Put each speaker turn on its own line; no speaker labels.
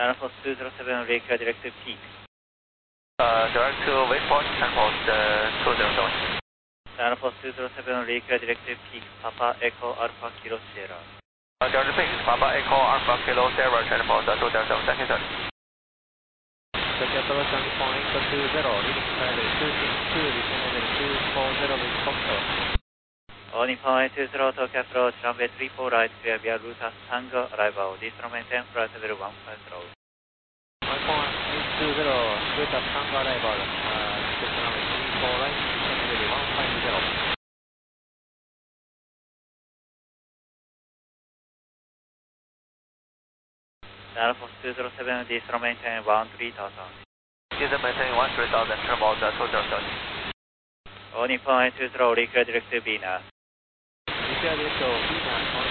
Alpha 207, Lake Directive Peak.
Direct to Wayport, Transport 207.
Alpha 207, Lake Directive Peak, Papa Echo Alpha Kilo Sierra.
Direct Peak, Papa Echo Alpha Kilo Sierra, Transport 207, thank you sir.
Tokyo Approach point 20, leading flight 262, descend level 240 with Foxtrot.
All Nippon 820, Tokyo Approach, runway 34 right, clear via Ruta Tango, arrival, descend maintain flight level 150.
Nippon 820, Ruta Tango arrival, descend runway 34 right, descend level 150.
Alpha 207, descend maintain 13,000.
Descend maintain 13,000, Transport 207.
All Nippon 820, Lake Directive Venus.
Lake Directive Venus,